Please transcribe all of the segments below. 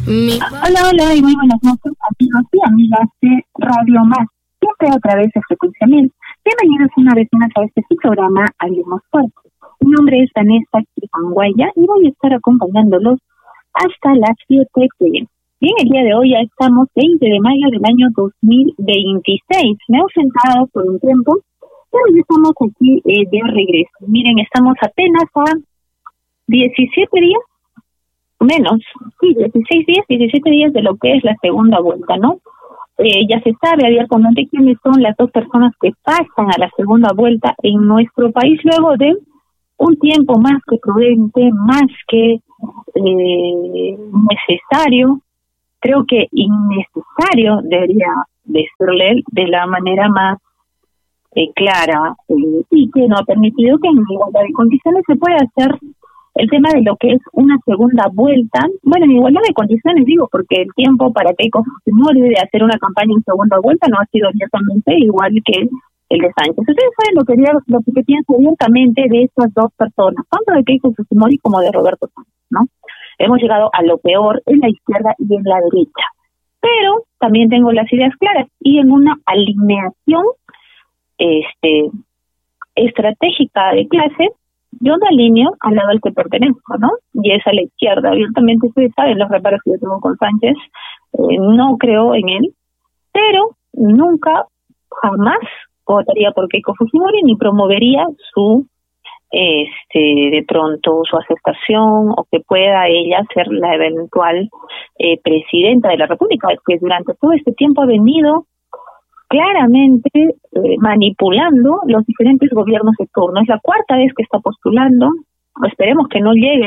Hola y muy buenas noches, amigos y amigas de Radio Más, siempre a través de Frecuencia 1000. Bienvenidos una vez más a este programa Hablemos Fuerte. Mi nombre es Vanessa Chipanguaya y voy a estar acompañándolos hasta las 7 p.m. Bien, el día de hoy ya estamos 20 de mayo del año 2026. Me he ausentado por un tiempo, pero ya estamos aquí de regreso. Miren, estamos apenas a 17 días, menos, sí, 16 días, 17 días de lo que es la segunda vuelta, ¿no? Ya se sabe abiertamente quiénes son las dos personas que pasan a la segunda vuelta en nuestro país luego de un tiempo más que prudente, más que necesario, creo que innecesario debería decirle de la manera más clara, y que no ha permitido que en igualdad de condiciones se pueda hacer el tema de lo que es una segunda vuelta. Bueno, en igualdad de condiciones digo, porque el tiempo para Keiko Fujimori de hacer una campaña en segunda vuelta no ha sido abiertamente igual que el de Sánchez. Ustedes saben lo que pienso abiertamente de estas dos personas, tanto de Keiko Fujimori como de Roberto Sánchez, ¿no? Hemos llegado a lo peor en la izquierda y en la derecha, pero también tengo las ideas claras y en una alineación estratégica de clase. Yo me alineo al lado al que pertenezco, ¿no? Y es a la izquierda. Abiertamente ustedes saben los reparos que yo tengo con Sánchez. No creo en él, pero nunca, jamás votaría por Keiko Fujimori ni promovería su, de pronto, su aceptación o que pueda ella ser la eventual presidenta de la República, que durante todo este tiempo ha venido claramente manipulando los diferentes gobiernos de turno. Es la cuarta vez que está postulando. Esperemos que no llegue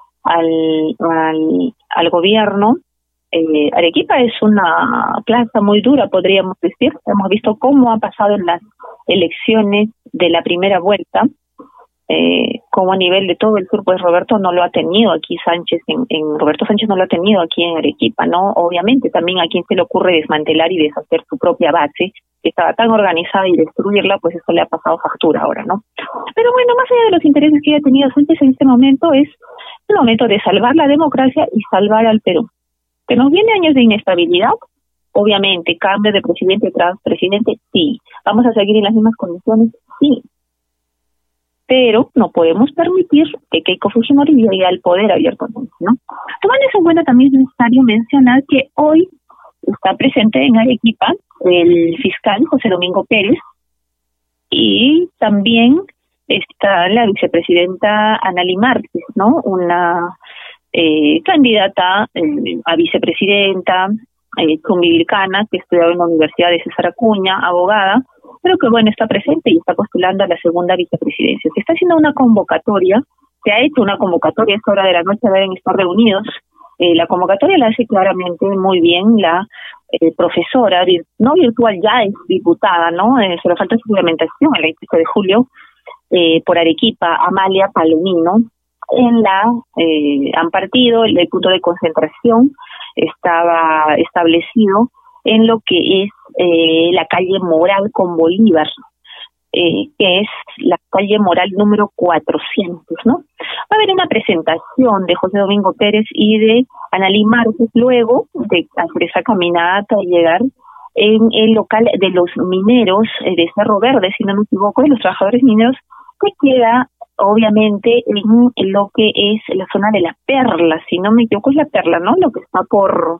al gobierno. Arequipa es una plaza muy dura, podríamos decir. Hemos visto cómo ha pasado en las elecciones de la primera vuelta, como a nivel de todo el sur, pues Roberto no lo ha tenido aquí Sánchez, Roberto Sánchez no lo ha tenido aquí en Arequipa, ¿no? Obviamente también a quien se le ocurre desmantelar y deshacer su propia base, que estaba tan organizada, y destruirla, pues eso le ha pasado factura ahora, ¿no? Pero bueno, más allá de los intereses que haya tenido Sánchez en este momento, es el momento de salvar la democracia y salvar al Perú. Que nos viene años de inestabilidad, obviamente, cambio de presidente tras presidente, sí. Vamos a seguir en las mismas condiciones, sí. Pero no podemos permitir que Keiko Fujimori llegue al poder abiertamente, ¿no? Tomando eso en cuenta, también es necesario mencionar que hoy está presente en Arequipa el fiscal José Domingo Pérez, y también está la vicepresidenta Anali Márquez, ¿no? Una candidata a vicepresidenta, cumbilicana, que estudiaba en la Universidad de César Acuña, abogada, pero que bueno, está presente y está postulando a la segunda vicepresidencia. Se está haciendo una convocatoria, se ha hecho una convocatoria, a esta hora de la noche deben estar reunidos. La convocatoria la hace claramente muy bien la profesora, no virtual, ya es diputada, ¿no? Solo falta su juramentación el 25 de julio, por Arequipa, Amalia Palomino. Han partido, el punto de concentración estaba establecido en lo que es la calle Moral con Bolívar, que es la calle Moral número 400, ¿no? Va a haber una presentación de José Domingo Pérez y de Anali Márquez luego de hacer esa caminata y llegar en el local de los mineros de Cerro Verde, si no me equivoco, de los trabajadores mineros, que queda obviamente en lo que es la zona de La Perla, si no me equivoco es La Perla, ¿no? Lo que está por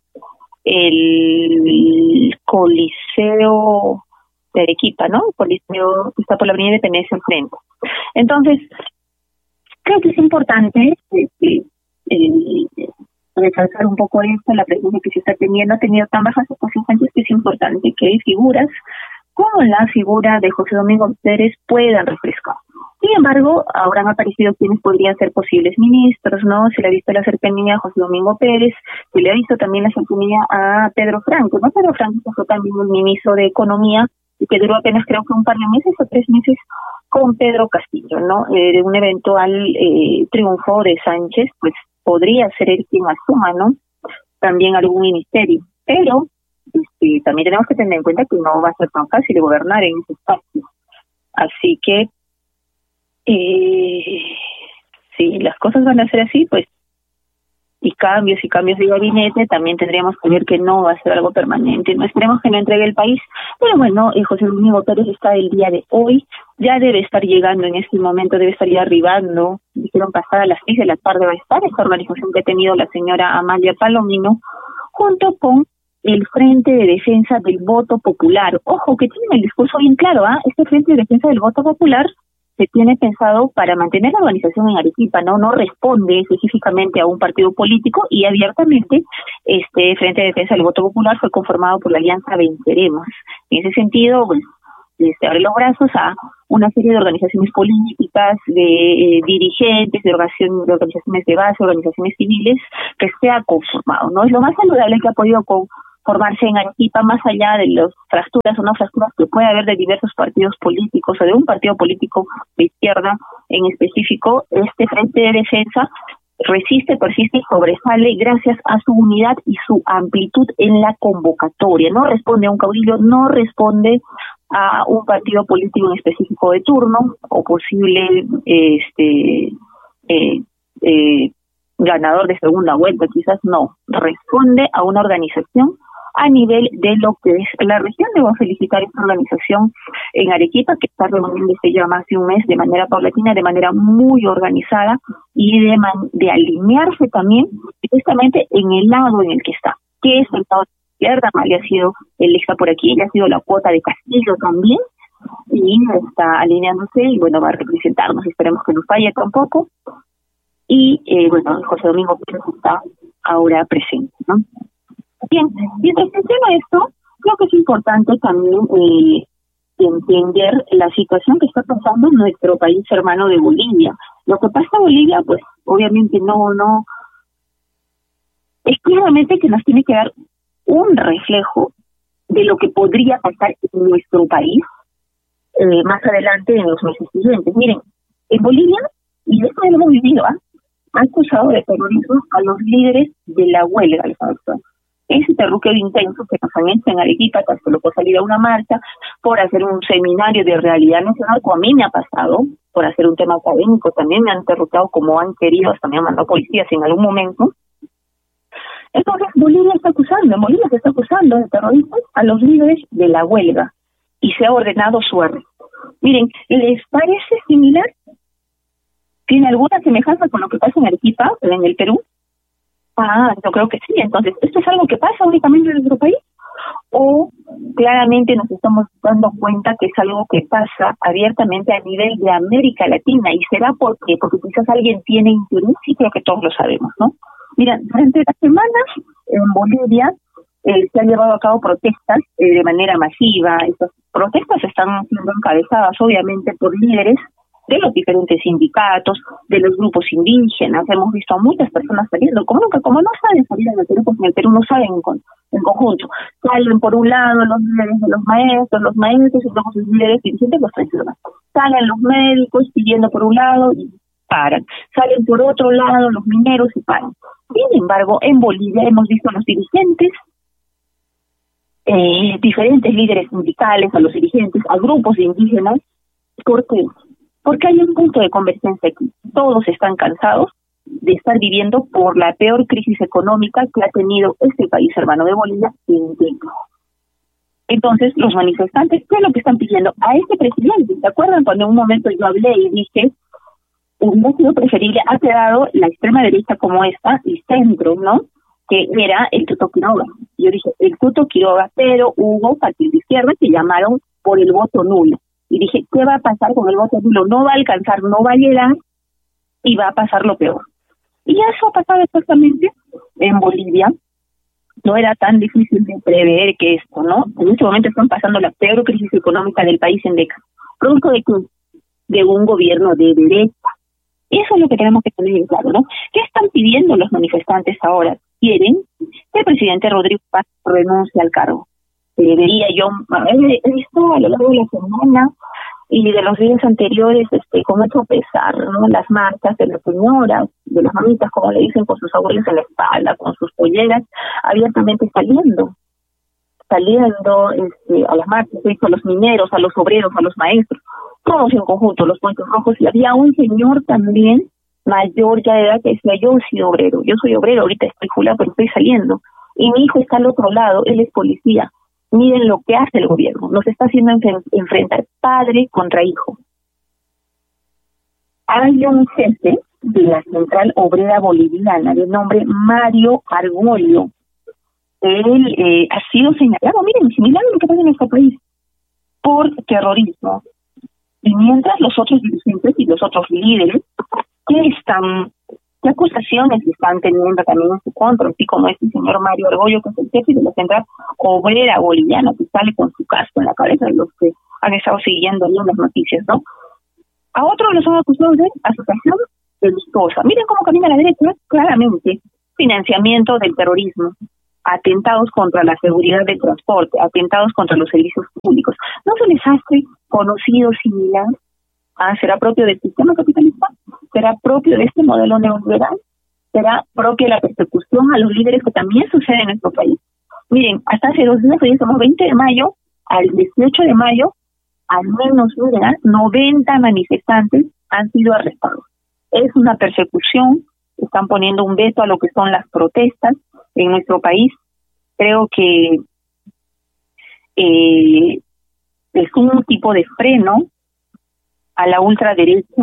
el Coliseo de Arequipa, ¿no? El Coliseo que está por la Avenida Independencia al frente. Entonces, creo que es importante resaltar un poco esto, la presencia que se está teniendo. Ha tenido tan baja aceptación Sánchez que es importante que hay figuras como la figura de José Domingo Pérez puedan refrescar. Sin embargo, ahora han aparecido quienes podrían ser posibles ministros, ¿no? Se le ha visto la cercanía a José Domingo Pérez, se le ha visto también la cercanía a Pedro Franco, ¿no? Pedro Franco fue también el ministro de Economía y que duró apenas creo que un par de meses o 3 meses con Pedro Castillo, ¿no? De un eventual triunfo de Sánchez, pues podría ser él quien asuma, ¿no? También algún ministerio, pero también tenemos que tener en cuenta que no va a ser tan fácil gobernar en ese espacio. Así que si las cosas van a ser así, pues y cambios de gabinete, también tendríamos que ver que no va a ser algo permanente. No esperemos que no entregue el país, pero bueno, José Domingo Pérez está el día de hoy, ya debe estar llegando en este momento, debe estar ya arribando, dijeron pasar a las 6 de la tarde va a estar esta organización que ha tenido la señora Amalia Palomino, junto con el Frente de Defensa del Voto Popular. Ojo, que tienen el discurso bien claro, este Frente de Defensa del Voto Popular se tiene pensado para mantener la organización en Arequipa, no responde específicamente a un partido político, y abiertamente este Frente de Defensa del Voto Popular fue conformado por la Alianza Venceremos. En ese sentido, pues, se abre los brazos a una serie de organizaciones políticas, de dirigentes, de organizaciones de base, organizaciones civiles, que se ha conformado, ¿no? Es lo más saludable que ha podido formarse en Arequipa, más allá de las fracturas o no fracturas que puede haber de diversos partidos políticos o de un partido político de izquierda en específico. Este Frente de Defensa resiste, persiste y sobresale gracias a su unidad y su amplitud en la convocatoria. No responde a un caudillo, no responde a un partido político en específico de turno o posible ganador de segunda vuelta, quizás no. Responde a una organización a nivel de lo que es la región. Debo felicitar a esta organización en Arequipa, que está reuniéndose ya más de un mes de manera paulatina, de manera muy organizada, y de alinearse también justamente en el lado en el que está, que es el lado de la izquierda. Amalia ha sido electa por aquí, ella ha sido la cuota de Castillo también, y está alineándose, y bueno, va a representarnos, esperemos que no falle tampoco. Y bueno, José Domingo Pérez está ahora presente, ¿no? Bien, mientras menciona esto, creo que es importante también entender la situación que está pasando en nuestro país hermano de Bolivia. Lo que pasa en Bolivia, pues obviamente no es claramente que nos tiene que dar un reflejo de lo que podría pasar en nuestro país más adelante en los meses siguientes. Miren, en Bolivia, y esto lo hemos vivido, ha acusado de terrorismo a los líderes de la huelga, ese terruqueo intenso que nos han hecho en Arequipa, que se lo puede salir a una marcha, por hacer un seminario de realidad nacional, como a mí me ha pasado, por hacer un tema académico, también me han terruqueado como han querido, hasta me han mandado policías en algún momento. Entonces, Bolivia se está acusando de terrorismo a los líderes de la huelga, y se ha ordenado su arresto. Miren, ¿les parece similar? ¿Tiene alguna semejanza con lo que pasa en Arequipa, en el Perú? Yo creo que sí. Entonces, ¿esto es algo que pasa únicamente en nuestro país? ¿O claramente nos estamos dando cuenta que es algo que pasa abiertamente a nivel de América Latina? ¿Y será porque quizás alguien tiene interés? Sí, creo que todos lo sabemos, ¿no? Mira, durante las semanas en Bolivia se han llevado a cabo protestas de manera masiva. Estas protestas están siendo encabezadas obviamente por líderes de los diferentes sindicatos, de los grupos indígenas. Hemos visto a muchas personas saliendo, como no saben salir en el Perú, porque en el Perú no salen en conjunto. Salen por un lado los líderes de los maestros y luego sus líderes dirigentes los traicionan. Salen los médicos pidiendo por un lado y paran. Salen por otro lado los mineros y paran. Sin embargo, en Bolivia hemos visto a los dirigentes, diferentes líderes sindicales, a los dirigentes, a grupos de indígenas. ¿Por qué? Porque hay un punto de convergencia aquí. Todos están cansados de estar viviendo por la peor crisis económica que ha tenido este país hermano de Bolivia en tiempo. Entonces, los manifestantes, ¿qué es lo que están pidiendo? A este presidente, ¿se acuerdan cuando en un momento yo hablé y dije, hubiera sido preferible, ha quedado la extrema derecha como esta, y centro, ¿no?, que era el Tuto Quiroga. Yo dije, el Tuto Quiroga, pero hubo partidos de izquierda que llamaron por el voto nulo. Y dije, ¿qué va a pasar con el voto nulo? No va a alcanzar, no va a llegar, y va a pasar lo peor. Y eso ha pasado exactamente en Bolivia. No era tan difícil de prever que esto, ¿no? En este momento están pasando la peor crisis económica del país en décadas. ¿Producto de qué? De un gobierno de derecha. Eso es lo que tenemos que tener en claro, ¿no? ¿Qué están pidiendo los manifestantes ahora? Quieren que el presidente Rodrigo Paz renuncie al cargo. Debería yo he visto a lo largo de la semana y de los días anteriores con mucho pesar, ¿no?, las marchas de las señoras, de las mamitas, como le dicen, con sus abuelos en la espalda, con sus polleras, abiertamente saliendo a las marchas, a los mineros, a los obreros, a los maestros, todos en conjunto, los puentes rojos. Y había un señor también mayor ya de edad que decía, yo soy obrero, ahorita estoy jubilado, pero estoy saliendo. Y mi hijo está al otro lado, él es policía. Miren lo que hace el gobierno, nos está haciendo enfrentar padre contra hijo. Hay un jefe de la Central Obrera Boliviana de nombre Mario Argollo. Él ha sido señalado, miren, similar a lo que pasa en nuestro país, por terrorismo. Y mientras los otros dirigentes y los otros líderes ¿qué acusaciones están teniendo también en su contra? Así como este señor Mario Argollo, que es el jefe de la Central Obrera Boliviana, que sale con su casco en la cabeza de los que han estado siguiendo las noticias, ¿no? A otros los han acusado de asociación delictuosa. Miren cómo camina la derecha, claramente. Financiamiento del terrorismo, atentados contra la seguridad del transporte, atentados contra los servicios públicos. ¿No se les hace conocido similar? ¿Será propio del sistema capitalista? ¿Será propio de este modelo neoliberal? ¿Será propia la persecución a los líderes que también sucede en nuestro país? Miren, hasta hace 2 días, hoy estamos 20 de mayo, al 18 de mayo, al menos 90 manifestantes han sido arrestados. Es una persecución, están poniendo un veto a lo que son las protestas en nuestro país. Creo que es un tipo de freno a la ultraderecha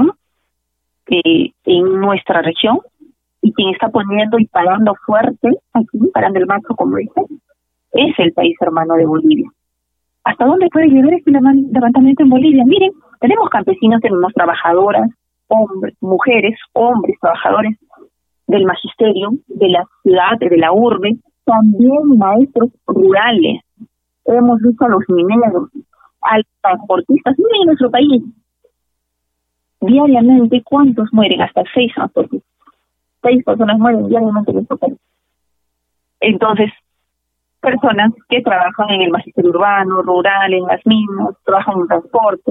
en nuestra región, y quien está poniendo y parando fuerte, aquí, parando el macho, como dice, es el país hermano de Bolivia. ¿Hasta dónde puede llegar este levantamiento en Bolivia? Miren, tenemos campesinos, tenemos trabajadoras, hombres, mujeres, hombres, trabajadores del magisterio, de la ciudad, de la urbe, también maestros rurales. Hemos visto a los mineros, a los transportistas. Miren en nuestro país, diariamente, ¿cuántos mueren? Hasta 6 transportistas. 6 personas mueren diariamente en nuestro país. Entonces, personas que trabajan en el magisterio urbano, rural, en las minas, trabajan en transporte,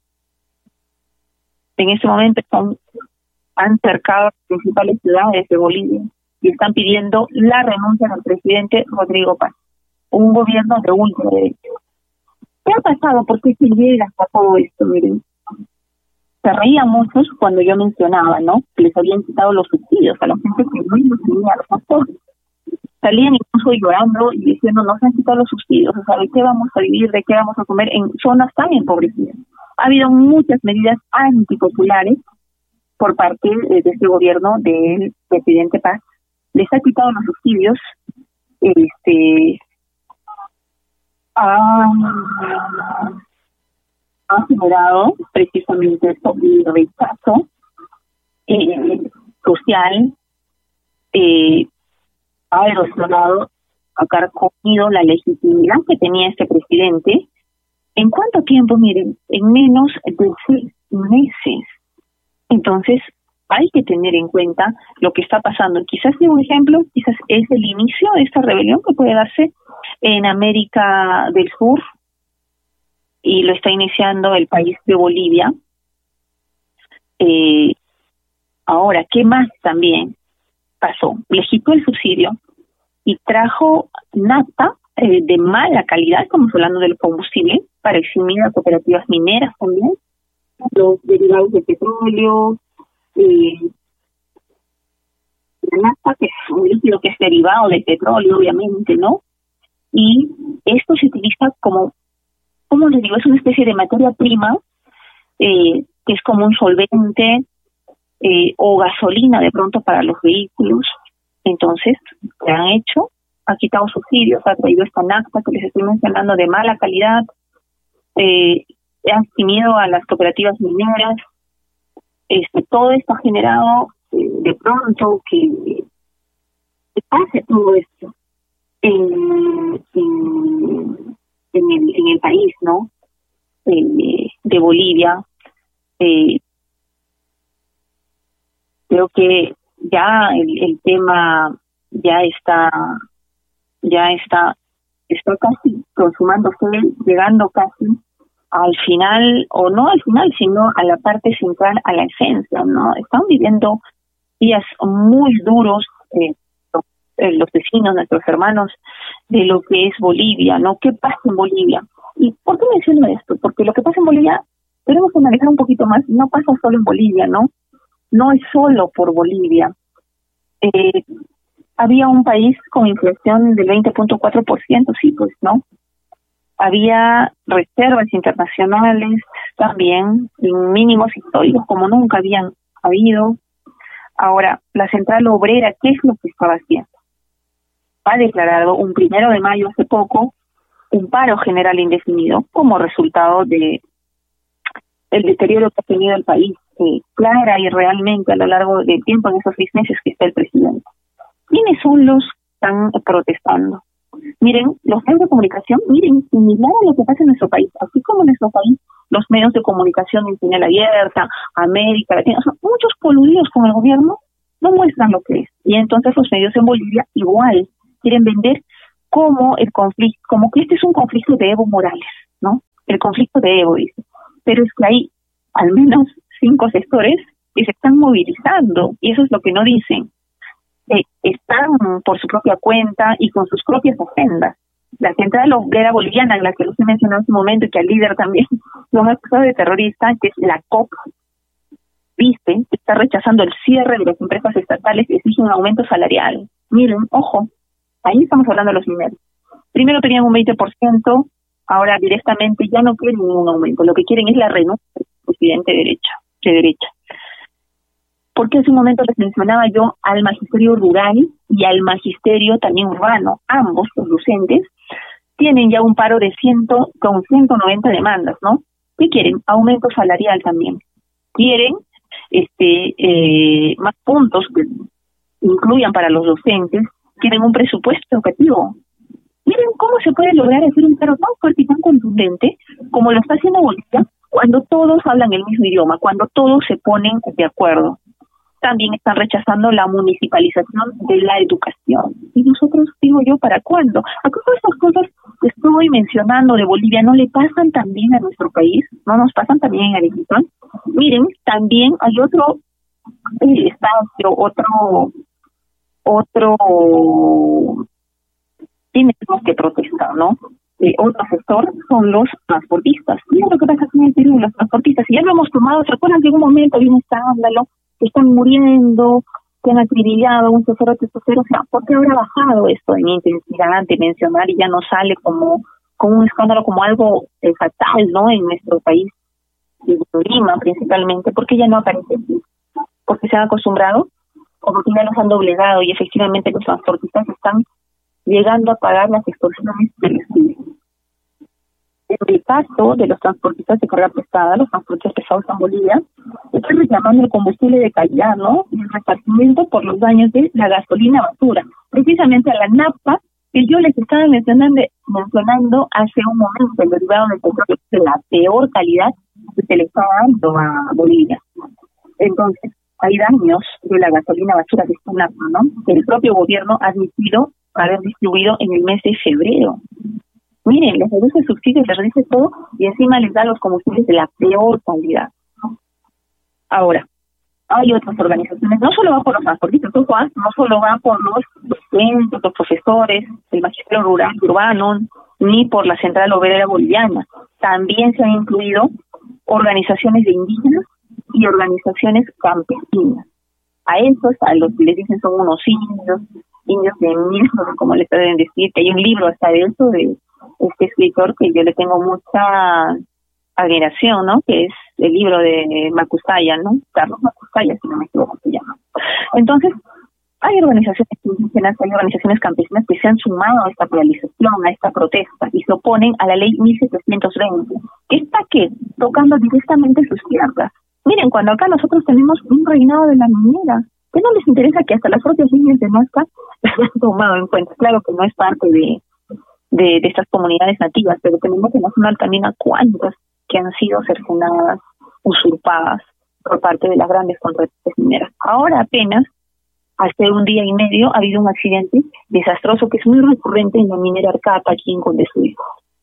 en este momento han cercado las principales ciudades de Bolivia y están pidiendo la renuncia del presidente Rodrigo Paz, un gobierno de ultraderecha. ¿Qué ha pasado? ¿Por qué se llega hasta todo esto? Miren, se reían muchos cuando yo mencionaba, ¿no?, que les habían quitado los subsidios a la gente que no tenía los transportes. Salían incluso llorando y diciendo, nos han quitado los subsidios, o sea, ¿de qué vamos a vivir, de qué vamos a comer en zonas tan empobrecidas? Ha habido muchas medidas antipopulares por parte de este gobierno del presidente Paz. Les ha quitado los subsidios, ha generado precisamente esto, el rechazo social, ha erosionado, ha carcomido la legitimidad que tenía este presidente. ¿En cuánto tiempo? Miren, en menos de 6 meses. Entonces, hay que tener en cuenta lo que está pasando. Quizás sea un ejemplo, quizás es el inicio de esta rebelión que puede darse en América del Sur, y lo está iniciando el país de Bolivia. Ahora, ¿qué más también pasó? Le quitó el subsidio y trajo nafta de mala calidad, como hablando del combustible, para eximir a cooperativas mineras también, los derivados de petróleo, la nafta, que es un líquido que es derivado del petróleo, obviamente, ¿no? Y esto se utiliza como, ¿cómo les digo? Es una especie de materia prima, que es como un solvente o gasolina de pronto para los vehículos. Entonces, ¿qué han hecho? Ha quitado subsidios, ha traído esta nafta que les estoy mencionando de mala calidad, ha eximido a las cooperativas mineras. Todo esto ha generado de pronto que pase todo esto en el país, ¿no? De Bolivia. Creo que ya el tema ya está casi consumándose, llegando casi al final, o no al final, sino a la parte central, a la esencia, ¿no? Están viviendo días muy duros los vecinos, nuestros hermanos, de lo que es Bolivia, ¿no? ¿Qué pasa en Bolivia? ¿Y por qué menciono esto? Porque lo que pasa en Bolivia, tenemos que analizar un poquito más, no pasa solo en Bolivia, ¿no? no es solo por Bolivia. Había un país con inflación del 20.4%, sí, pues, ¿no? Había reservas internacionales también, en mínimos históricos como nunca habían habido. Ahora, la Central Obrera, ¿qué es lo que estaba haciendo? Ha declarado un 1 de mayo hace poco un paro general indefinido como resultado de el deterioro que ha tenido el país, clara y realmente a lo largo del tiempo en esos 6 meses que está el presidente. ¿Quiénes son los que están protestando? Miren, los medios de comunicación, similar a lo que pasa en nuestro país, así como en nuestro país, los medios de comunicación en señal abierta, América Latina, muchos coludidos con el gobierno, no muestran lo que es. Y entonces los medios en Bolivia igual quieren vender como el conflicto, como que este es un conflicto de Evo Morales, ¿no? El conflicto de Evo, dice. Pero es que hay al menos 5 sectores que se están movilizando, y eso es lo que no dicen. Están por su propia cuenta y con sus propias agendas. La Central Obrera Boliviana, en la que los he mencionado en su momento, y que al líder también lo han acusado de terrorista, que es la COP, dice que está rechazando el cierre de las empresas estatales y exige un aumento salarial. Miren, ojo, ahí estamos hablando de los mineros. Primero tenían un 20%, ahora directamente ya no quieren ningún aumento. Lo que quieren es la renuncia del presidente de derecha. Porque hace un momento les mencionaba yo al magisterio rural y al magisterio también urbano. Ambos, los docentes, tienen ya un paro de 190 demandas, ¿no? ¿Qué quieren? Aumento salarial también. Quieren más puntos que incluyan para los docentes. Quieren un presupuesto educativo. Miren cómo se puede lograr hacer un paro tan fuerte y tan contundente como lo está haciendo Bolivia cuando todos hablan el mismo idioma, cuando todos se ponen de acuerdo. También están rechazando la municipalización de la educación. Y nosotros, digo yo, ¿para cuándo? ¿Acaso estas cosas que estoy mencionando de Bolivia no le pasan también a nuestro país? ¿No nos pasan también en Arequipa? Miren, también hay otro espacio, otro tenemos que protestar, ¿no? Otro sector son los transportistas. Miren lo que pasa aquí en el Perú, los transportistas. Si ya lo hemos tomado, ¿se acuerdan que en un momento había un escándalo? Que están muriendo, que han acribillado un chofer o chofer, o sea, ¿por qué habrá bajado esto en intensidad de mencionar y ya no sale como un escándalo, como algo fatal, ¿no? En nuestro país, en Lima principalmente, porque ya no aparece así, porque se han acostumbrado o porque ya los han doblegado y efectivamente los transportistas están llegando a pagar las extorsiones del Estado. En el caso de los transportistas de carga pesada, los transportistas pesados en Bolivia, están reclamando el combustible de calidad, ¿no? Y el resarcimiento por los daños de la gasolina basura. Precisamente a la nappa que yo les estaba mencionando hace un momento, el derivado del petróleo, de la peor calidad que se le está dando a Bolivia. Entonces, hay daños de la gasolina basura de esta nappa, ¿no? Que el propio gobierno ha admitido haber distribuido en el mes de febrero. Miren, les reduce subsidios, les reduce todo y encima les da los combustibles de la peor calidad. Ahora, hay otras organizaciones, no solo va por los transportistas, no solo va por los docentes, los profesores, el magisterio rural urbano, ni por la Central Obrera Boliviana. También se han incluido organizaciones de indígenas y organizaciones campesinas. A esos, a los que les dicen son unos indios de mil, no sé cómo les pueden decir, que hay un libro hasta de eso, de este escritor que yo le tengo mucha admiración, ¿no? Que es el libro de Macustaya, ¿no? Carlos Macustaya, si no me equivoco, se llama. Entonces, hay organizaciones indígenas, hay organizaciones campesinas que se han sumado a esta paralización, a esta protesta, y se oponen a la ley 1720, que está tocando directamente sus tierras. Miren, cuando acá nosotros tenemos un reinado de la minera, que no les interesa que hasta las propias líneas de Nazca las han tomado en cuenta. Claro que no es parte de estas comunidades nativas, pero tenemos que nacional también a cuántas que han sido cercenadas, usurpadas por parte de las grandes contratistas mineras. Ahora apenas, hace un día y medio, ha habido un accidente desastroso que es muy recurrente en la minera Arcata, aquí en Condestuyco.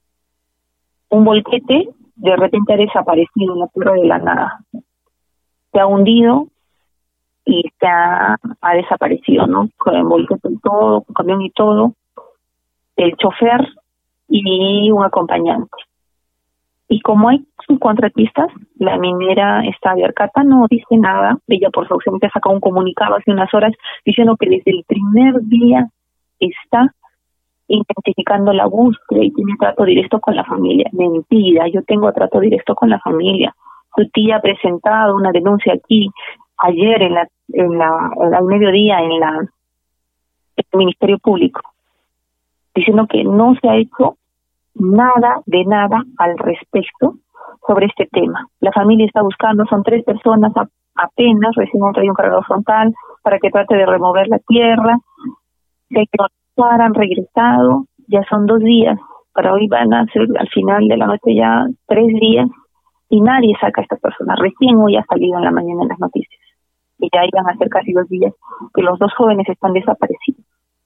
Un volquete de repente ha desaparecido en la tierra de la nada. Se ha hundido y ha desaparecido, ¿no? Con el volquete y todo, con camión y todo, el chofer y un acompañante. Y como hay subcontratistas, la minera Estadio Arcata no dice nada. Ella por su ausencia sacó un comunicado hace unas horas diciendo que desde el primer día está intensificando la búsqueda y tiene trato directo con la familia. Mentira, yo tengo trato directo con la familia. Su tía ha presentado una denuncia aquí ayer al mediodía en el Ministerio Público, diciendo que no se ha hecho nada al respecto sobre este tema. La familia está buscando, son 3 personas apenas, recién han traído un cargador frontal para que trate de remover la tierra. Se han regresado, ya son 2 días, para hoy van a ser al final de la noche ya 3 días y nadie saca a estas personas. Recién hoy ha salido en la mañana en las noticias y ya iban a ser casi 2 días que los 2 jóvenes están desaparecidos.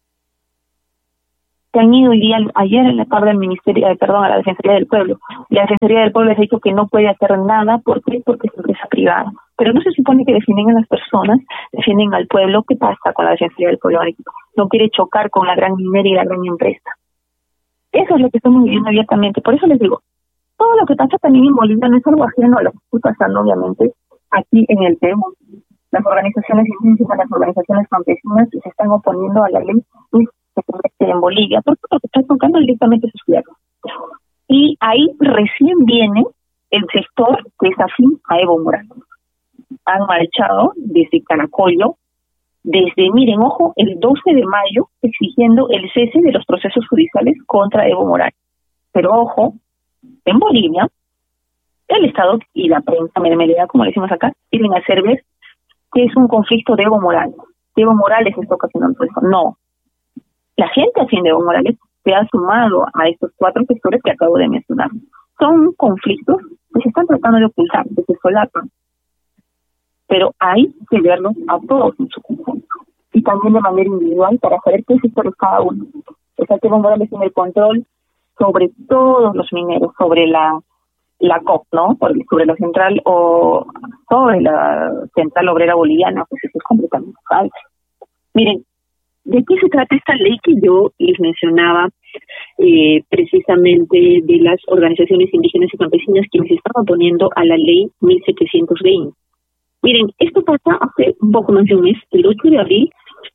Se han ido ayer en la tarde al Ministerio, a la Defensoría del Pueblo. La Defensoría del Pueblo les ha dicho que no puede hacer nada. ¿Por qué? Porque es empresa privada. Pero no se supone que defienden a las personas, defienden al pueblo. ¿Qué pasa con la Defensoría del Pueblo? No quiere chocar con la gran minera y la gran empresa. Eso es lo que estamos viviendo abiertamente. Por eso les digo, todo lo que pasa también en Bolivia no es algo ajeno a lo que está pasando, obviamente, aquí en el Perú. Las organizaciones indígenas, las organizaciones campesinas se están oponiendo a la ley en Bolivia, porque está tocando directamente sus tierras. Y ahí recién viene el sector que es afín a Evo Morales. Han marchado desde Caracollo, miren, ojo, el 12 de mayo, exigiendo el cese de los procesos judiciales contra Evo Morales. Pero ojo, en Bolivia, el Estado y la prensa mermelada, como le decimos acá, quieren hacer ver que es un conflicto de Evo Morales. Evo Morales está ocasionando eso. No. La gente afín de Evo Morales se ha sumado a estos 4 sectores que acabo de mencionar. Son conflictos que se están tratando de ocultar, que se solapan. Pero hay que verlos a todos en su conjunto. Y también de manera individual para saber qué sector es cada uno. O sea, que Evo Morales tiene el control sobre todos los mineros, sobre la COP, ¿no? Sobre la central o sobre la central obrera boliviana, pues eso es completamente falso. Miren, ¿de qué se trata esta ley que yo les mencionaba precisamente de las organizaciones indígenas y campesinas que se están oponiendo a la ley 1720? Miren, esto pasa hace un poco más de un mes, el 8 de abril,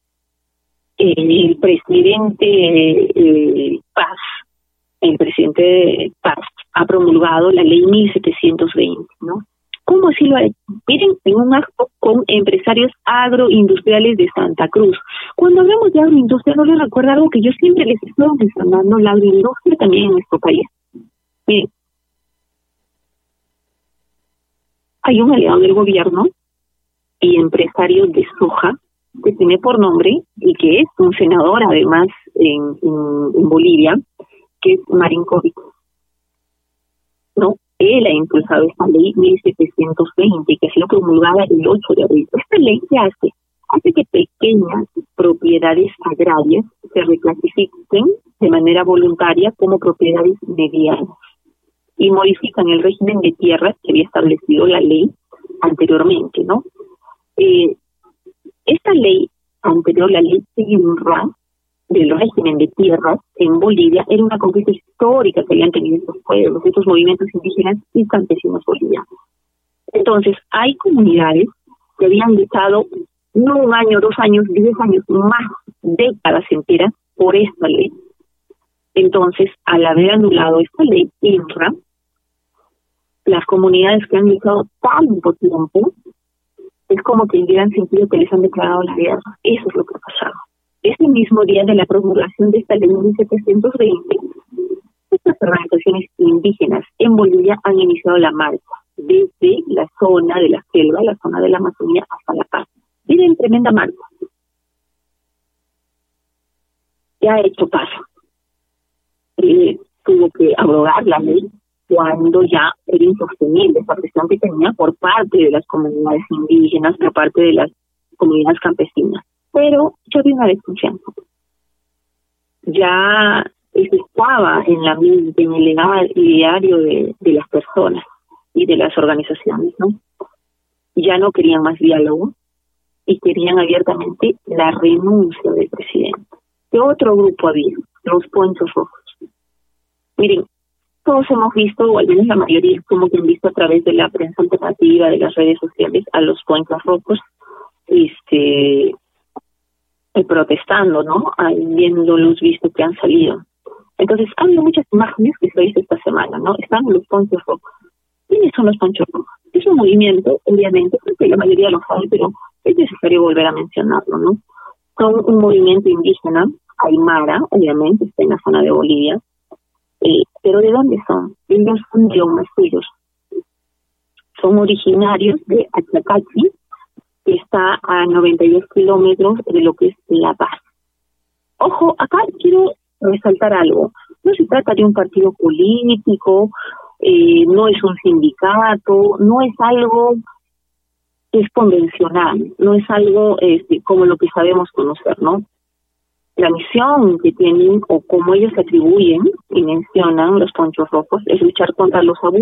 el presidente Paz ha promulgado la ley 1720, ¿no? ¿Cómo así lo ha hecho? Miren, en un acto con empresarios agroindustriales de Santa Cruz. Cuando hablamos de agroindustria, no les recuerda algo que yo siempre les estoy mencionando, la agroindustria también en nuestro país. Miren, hay un aliado del gobierno y empresario de soja que tiene por nombre y que es un senador además en Bolivia, que es Marinkovic, ¿no? Él ha impulsado esta ley 1720 que ha sido promulgada el 8 de abril. Esta ley ¿qué hace? Hace que pequeñas propiedades agrarias se reclasifiquen de manera voluntaria como propiedades medianas y modifican el régimen de tierras que había establecido la ley anteriormente, ¿no? Esta ley anterior, la ley Tierra, del régimen de tierras en Bolivia, era una conquista histórica que habían tenido estos pueblos, estos movimientos indígenas y campesinos bolivianos. Entonces, hay comunidades que habían luchado no 1 año, 2 años, 10 años, más décadas enteras por esta ley. Entonces, al haber anulado esta ley Tierra, las comunidades que han luchado tanto tiempo, es como que hubieran sentido que les han declarado la guerra. Eso es lo que ha pasado. Ese mismo día de la promulgación de esta ley 1720, estas organizaciones indígenas en Bolivia han iniciado la marcha desde la zona de la selva, la zona de la Amazonía, hasta La Paz. Miren, tremenda marcha. Ya ha hecho paso. Tuvo que abrogar la ley cuando ya era insostenible esa presión que tenía por parte de las comunidades indígenas, por parte de las comunidades campesinas. Pero ya había una desconfianza. Ya estaba en el ideario de las personas y de las organizaciones, ¿no? Ya no querían más diálogo y querían abiertamente la renuncia del presidente. ¿Qué otro grupo había? Los ponchos rojos. Miren, todos hemos visto, o al menos la mayoría, como que han visto a través de la prensa alternativa, de las redes sociales, a los Ponchos Rojos, protestando, ¿no? Viendo los vistos que han salido. Entonces, ha habido muchas imágenes que se hizo esta semana, ¿no? Están los Ponchos Rojos. ¿Quiénes son los Ponchos Rojos? Es un movimiento, obviamente, creo que la mayoría lo sabe, pero es necesario volver a mencionarlo, ¿no? Son un movimiento indígena, aymara, obviamente, está en la zona de Bolivia, pero ¿de dónde son? Ellos son suyos. Son originarios de Achacachi, que está a 92 kilómetros de lo que es La Paz. Ojo, acá quiero resaltar algo. No se trata de un partido político, no es un sindicato, no es algo que es convencional, no es algo como lo que sabemos conocer, ¿no? La misión que tienen, o como ellos se atribuyen y mencionan los Ponchos Rojos, es luchar contra los abusos